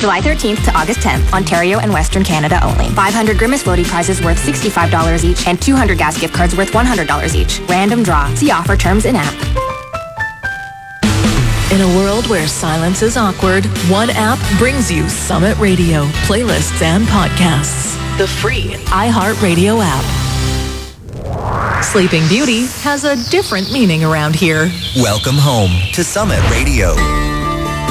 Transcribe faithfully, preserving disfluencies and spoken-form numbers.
July thirteenth to August tenth. Ontario and Western Canada only. five hundred Grimace floaty prizes worth sixty-five dollars each and two hundred gas gift cards worth one hundred dollars each. Random draw. See offer terms in app. In a world where silence is awkward, one app brings you Summit Radio, playlists and podcasts. The free iHeartRadio app. Sleeping Beauty has a different meaning around here. Welcome home to Summit Radio.